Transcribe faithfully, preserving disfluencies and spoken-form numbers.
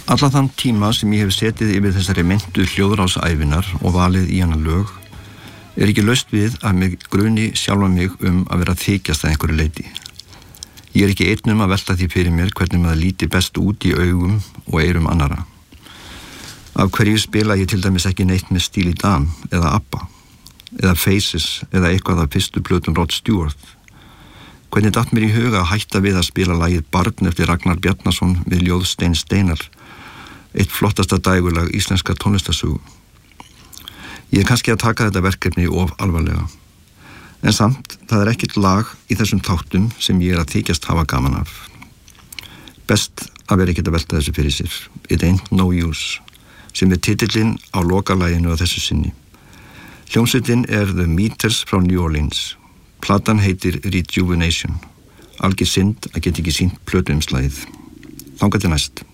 Alla þann tíma sem ég hef setið yfir þessari meintu hljóðrásæfinar og valið í hana lög er ekki laust við að mig gruni sjálfa mig um að vera að þykjast að einhverju leyti. Ég er ekki einn um að velta því fyrir mér hvernig maður líti best út í augum og eyrum annara. Af hverju spila ég til dæmis ekki neitt með Steely Dan eða ABBA eða Faces eða eitthvað af fyrstu plötum Rod Stewart. Hvernig datt mér í huga að hætta við að spila lagið Barn eftir Ragnar Bjarnason við ljóð Stein Steinar, eitt flottasta dægurlag íslenska tónlistarsögu. Ég er kannski að taka þetta verkefni of alvarlega. En samt, það er ekkert lag í þessum þáttum sem ég er að þykjast hafa gaman af. Best að vera ekkert að velta þessu fyrir sér. It ain't no use, sem er titillinn á lokalaginu á þessu sinni. Hljómsveitin er The Meters frá New Orleans. Platan heitir Rejuvenation. Algjör synd að geta ekki sýnt plötuumslagið. Þangað til næst.